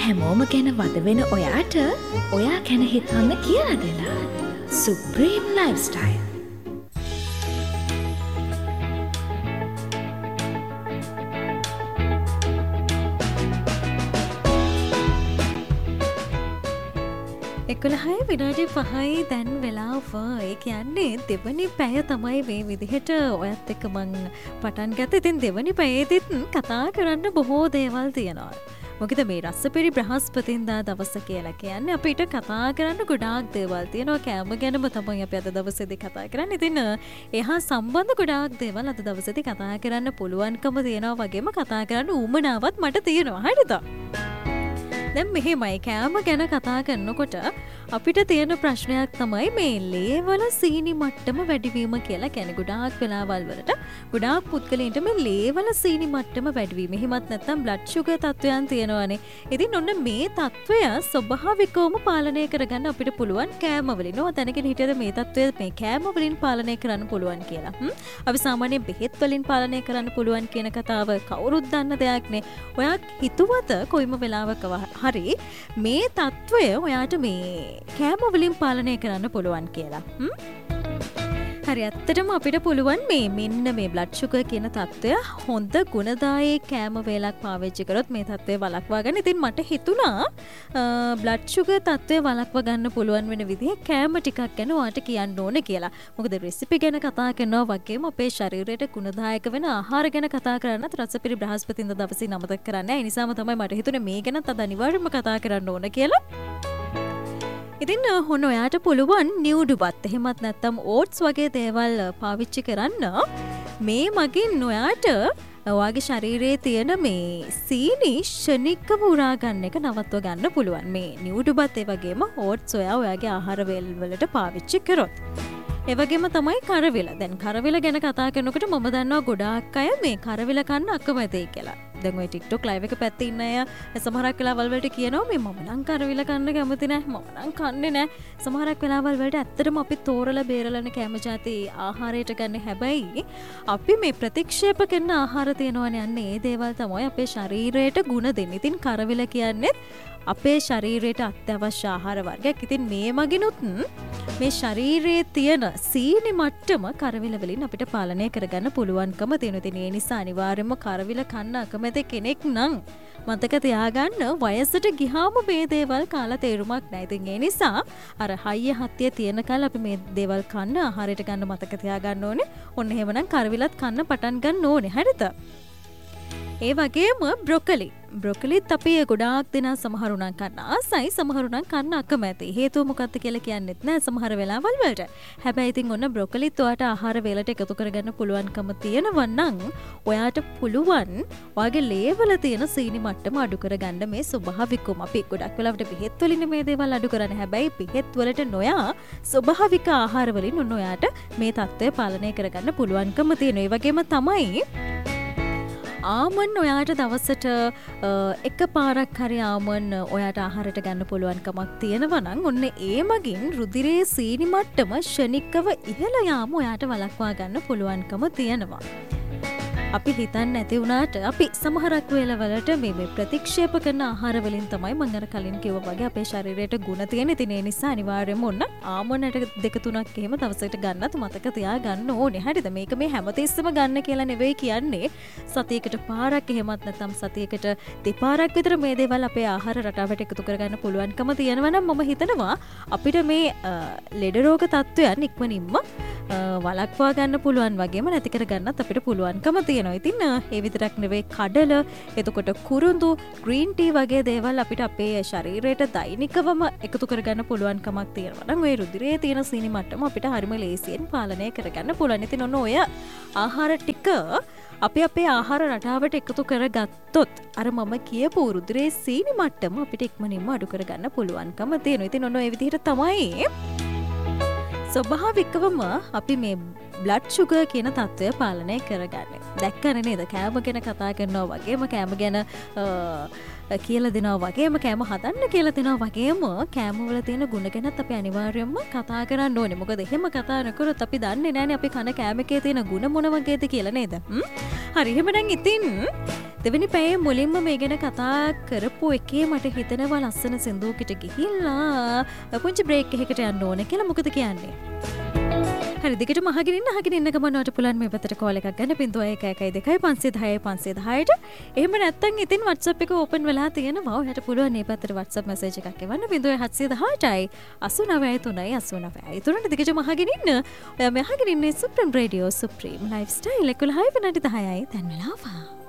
හැමෝම ගැන වද වෙන ඔයාට ඔයා ගැන හිතන්න කියලා දෙලා සුප්‍රීම් ලයිෆ්ස්ටයිල්. එකොළහයි විනාඩි 5යි දැන් වෙලාව. ඒ කියන්නේ දෙවනි පැය තමයි මේ විදිහට ඔයත් එක්ක මං පටන් ගත්තේ. ඉතින් දෙවනි පැයේදීත් කතා කරන්න බොහෝ දේවල් තියෙනවා. මොකද මේ රසපිරි බ්‍රහස්පතින්දා දවස කියලා කියන්නේ අපිට කතා කරන්න ගොඩාක් දේවල් තියෙනවා. කෑම ගැනම තමයි අපි අද දවසේදී කතා කරන්නේ. ඉතින් එහා සම්බන්ධ ගොඩාක් දේවල් අද දවසේදී කතා කරන්න පුළුවන්කම තියෙනවා වගේම කතා කරන්න උවමනාවක් මට තියෙනවා. හරිද? දැන් මෙහෙමයි කෑම ගැන කතා කරනකොට අපිට තියෙන ප්‍රශ්නයක් තමයි මේ ලේවල සීනි මට්ටම වැඩිවීම කියලා. කියන්නේ ගොඩාක් වෙලාවල් වලට ගොඩාක් පුද්ගලයින්ට මේ ලේවල සීනි මට්ටම වැඩිවීම. එහෙමත් නැත්නම් බ්ලඩ් ෂුගර් තත්ත්වයන් තියෙනවානේ. ඉතින් ඔන්න මේ තත්ත්වය ස්වභාවිකවම පාලනය කරගන්න අපිට පුළුවන් කෑම වලින්. ඔය දැනගෙන හිටියද මේ තත්ත්වය මේ කෑම වලින් පාලනය කරන්න පුළුවන් කියලා? අපි සාමාන්‍යයෙන් බෙහෙත් වලින් පාලනය කරන්න පුළුවන් කියන කතාව කවුරුත් දන්න දෙයක් නේ. ඔයා හිතුවද කොයිම වෙලාවක හරි මේ තත්ත්වය ඔයාට මේ කෑම වලින් පාලනය කරන්න පුළුවන් කියලා? හරි ඇත්තටම අපිට පුළුවන් මේ මෙන්න මේ බ්ලඩ් ෂුගර් කියන තත්ත්වය හොඳ ගුණදායී කෑම වේලක් පාවිච්චි කරොත් මේ තත්ත්වය වළක්වා ගන්න. ඉතින් මට හිතුණා බ්ලඩ් ෂුගර් තත්ත්වය වළක්වා ගන්න පුළුවන් වෙන විදිහ කෑම ටිකක් ගැන ඔයාලට කියන්න ඕනේ කියලා. මොකද රෙසිපි ගැන කතා කරනවා වගේම අපේ ශරීරයට ගුණදායක වෙන ආහාර ගැන කතා කරන්නත් රසපිරි බ්‍රහස්පතින්දා දවසේ නමතක කරන්නේ. ඒ නිසාම තමයි මට හිතුනේ මේ ගැනත් අද අනිවාර්යයෙන්ම කතා කරන්න ඕන කියලා. ඉතින් හොන ඔයාට පුළුවන් නිවුඩුබත් එහෙමත් නැත්තම් ඕට්ස් වගේ දේවල් පාවිච්චි කරන්න. මේ මගින් ඔයාට ඔයාගේ ශරීරයේ තියෙන මේ සීනි ශනිකව උරා ගන්න එක නවත්ව ගන්න පුළුවන්. මේ නිවුඩුබත් ඒ වගේම ඕට්ස් ඔයාගේ ආහාර වේල් වලට පාවිච්චි කරොත්. ඒ වගේම තමයි කරවිල. දැන් කරවිල ගැන කතා කරනකොට මම දන්නවා ගොඩාක් අය මේ කරවිල කන්න අකමැතියි කියලා. දැන් ඔය TikTok live එක පැත්තේ ඉන්න අය සමහරක් වෙලාවල් වලට කියනවා මේ මම නම් කරවිල කන්න කැමති නැහැ. මම නම් කන්නේ නැහැ. සමහරක් වෙලාවල් වලට ඇත්තටම අපි තෝරලා බේරලාන කැම જાති ආහාරයට ගන්න. හැබැයි අපි මේ ප්‍රතික්ෂේප කරන ආහාර තියෙනවනේ අන්නේ ඒ දේවල් තමයි අපේ ශරීරයට ගුණ දෙන්නේ. ඉතින් කරවිල කියන්නේ අපේ ශරීරයට අත්‍යවශ්‍ය ආහාර වර්ගයක්. ඉතින් මේ මගිනුත් මේ ශරීරයේ තියෙන සීනි මට්ටම කරවිල වලින් අපිට පාලනය කරගන්න පුළුවන්කම තියෙනවා. ඉතින් ඒ නිසා අනිවාර්යයෙන්ම කරවිල කන්න අකමැති කෙනෙක් නම් මතක තියාගන්න වයසට ගියාම මේ දේවල් කාලා තේරුමක් නැහැ. ඉතින් ඒ නිසා අර හයිය හත්තිය තියෙන කාල අපි මේ දේවල් කන්න ආහාරයට ගන්න මතක තියාගන්න ඕනේ. ඔන්න එහෙමනම් කරවිලත් කන්න පටන් ගන්න ඕනේ. හරිද? ඒ වගේම බ්‍රොකලිත් අපි ගොඩාක් දෙනා සමහරුණන් කන්න ආසයි, සමහරුණන් කන්න අකමැති. හේතුව මොකක්ද කියලා කියන්නෙත් නෑ සමහර වෙලාවල් වලට. හැබැයි ඉතින් ඔන්න බ්‍රොකලිත් ඔයාට ආහාර වේලට එකතු කරගන්න පුළුවන්කම තියෙනවා නම් ඔයාට පුළුවන් ඔයාගේ ලේවල තියෙන සීනි මට්ටම අඩු කරගන්න මේ ස්වභාවිකවම. අපි ගොඩක් වෙලාවට බෙහෙත් වලින් මේ දේවල් අඩු කරන්නේ. හැබැයි බෙහෙත් වලට නොයා ස්වභාවික ආහාර වලින් ඔන්න ඔයාට මේ තත්ත්වය පාලනය කරගන්න පුළුවන්කම තියෙනවා. ඒ වගේම තමයි ආමන් ඔයාට දවසට එක පාරක් හරි ආමන් ඔයාට ආහාරයට ගන්න පුළුවන්කමක් තියෙනවා නම් ඔන්න ඒ මගින් රුධිරයේ සීනි මට්ටම ශනිකව ඉහළ යාම ඔයාට වළක්වා ගන්න පුළුවන්කම තියෙනවා. අපි හිතන්නේ නැති වුණාට අපි සමහරක් වෙලාවලට මේ ප්‍රතික්ෂේප කරන ආහාර වලින් තමයි මම අර කලින් කිව්වා වගේ අපේ ශරීරයට ගුණ තියෙන. ඉතින් ඒ නිසා අනිවාර්යයෙන්ම ඔන්න ආමොනට 2-3ක් එහෙම දවසකට ගන්නත් මතක තියාගන්න ඕනේ. හරිද? මේක මේ හැමතිස්සෙම ගන්න කියලා නෙවෙයි කියන්නේ. සතියකට පාරක් එහෙමත් නැත්නම් සතියකට දෙපාරක් විතර මේ දේවල් අපේ ආහාර රටාවට එකතු කරගන්න පුළුවන්කම තියෙනවා නම් මම හිතනවා අපිට මේ ලෙඩ රෝග තත්ත්වයන් ඉක්මනින්ම වළක්වා ගන්න පුළුවන් වගේම නැති කර ගන්නත් අපිට පුළුවන්කම තියෙනවා. ඉතින් ඒ විතරක් නෙවෙයි කඩල, එතකොට කුරුඳු, ග්‍රීන් ටී වගේ දේවල් අපිට අපේ ශරීරයට දෛනිකවම එකතු කරගන්න පුළුවන්කමක් තියෙනවා. නම් ওই රුධිරයේ තියෙන සීනි මට්ටම අපිට හරිම ලේසියෙන් පාලනය කරගන්න පුළුවන්. ඉතින් ඔන්න ඔය ආහාර ටික අපි අපේ ආහාර රටාවට එකතු කරගත්තොත් අර මම කියපු රුධිරයේ සීනි මට්ටම අපිට ඉක්මනින්ම අඩු කරගන්න පුළුවන්කම තියෙනවා. ඉතින් ඔන්න ඔය විදිහට තමයි ස්වභාවිකවම අපි මේ බ්ලඩ් ෂුගර් කියන තත්ත්වය පාලනය කරගන්නේ. දැක්කනේ නේද? කෑම ගැන කතා කරනවා වගේම කෑම ගැන කියලා දෙනවා වගේම කෑම හදන්න කියලා දෙනවා වගේම කෑමවල තියෙන ගුණ ගැනත් අපි අනිවාර්යයෙන්ම කතා කරන්න ඕනේ. මොකද එහෙම කතා නොකරොත් අපි දන්නේ නැහැනේ අපි කන කෑමකේ තියෙන ගුණ මොන වගේද කියලා නේද? හරි එහෙමනම් ඉතින් දෙවෙනි පැයේ මුලින්ම මේ ගැන කතා කරපු එකේ මට හිතෙනවා ලස්සන සින්දුවකට ගිහිල්ලා පුංචි බ්‍රේක් එකකට යන්න ඕනේ කියලා. මොකද කියන්නේ? හරි දිගටම අහගෙන ඉන්න ගමන් ඔයාලට පුළුවන් මේ පැත්තට කෝල් එකක් ගන්න 0112 එහෙම නැත්නම් ඉතින් WhatsApp එක ඕපන් වෙලා තියෙනවා. ඔයාලට පුළුවන් මේ පැත්තට WhatsApp message එකක් එවන්න 0718 89 දිගටම අහගෙන ඉන්න. ඔයා මේ අහගෙන ඉන්නේ Supreme Radio Supreme Lifestyle 11:10යි දැන් වෙලාව.